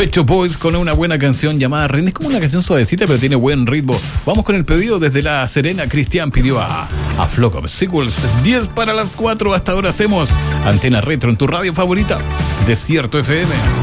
Pet Shop Boys con una buena canción llamada Reina. Es como una canción suavecita, pero tiene buen ritmo. Vamos con el pedido desde La Serena. Cristian pidió a Flock of Sequels. 10 para las 4. Hasta ahora hacemos Antena Retro en tu radio favorita, Desierto FM.